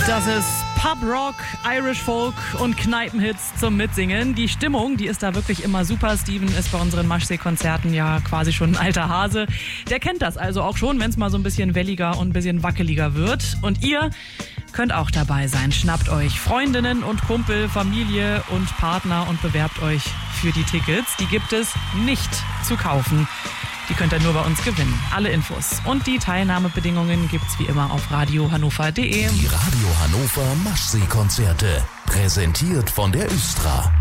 Das ist Pub Rock, Irish Folk und Kneipenhits zum Mitsingen. Die Stimmung, die ist da wirklich immer super. Steven ist bei unseren Maschsee-Konzerten ja quasi schon ein alter Hase. Der kennt das also auch schon, wenn es mal so ein bisschen welliger und ein bisschen wackeliger wird. Und ihr könnt auch dabei sein. Schnappt euch Freundinnen und Kumpel, Familie und Partner und bewerbt euch für die Tickets. Die gibt es nicht zu kaufen. Die könnt ihr nur bei uns gewinnen. Alle Infos und die Teilnahmebedingungen gibt's wie immer auf radiohannover.de. Die Radio Hannover Maschsee-Konzerte. Präsentiert von der Östra.